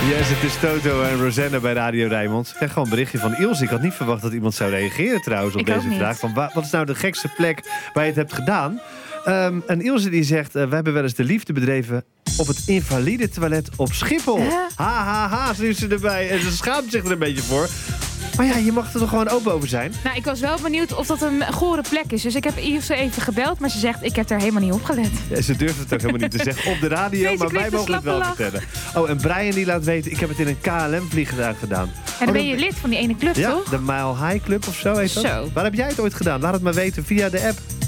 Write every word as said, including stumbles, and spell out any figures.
Yes, het is Toto en Rosanna bij Radio Rijnmond. Ik krijg gewoon een berichtje van Ilse. Ik had niet verwacht dat iemand zou reageren trouwens op Ik deze ook niet. vraag. Van, wa- wat is nou de gekste plek waar je het hebt gedaan? Um, en Ilse die zegt, uh, we hebben wel eens de liefde bedreven op het invalide toilet op Schiphol. Huh? Ha, ha, ha, schreef ze erbij. En ze schaamt zich er een beetje voor. Maar ja, je mag er toch gewoon open over zijn? Nou, ik was wel benieuwd of dat een gore plek is. Dus ik heb Ilse even gebeld, maar ze zegt, ik heb er helemaal niet op gelet. Ja, ze durft het ook helemaal niet te zeggen op de radio, Nee, ze maar wij kreeg een mogen het wel slappe lach. vertellen. Oh, en Brian die laat weten, ik heb het in een K L M-vliegtuig gedaan. En dan ben je lid van die ene club, Ja, toch? de Mile High Club of zo heet dat. Zo. Waar heb jij het ooit gedaan? Laat het maar weten via de app.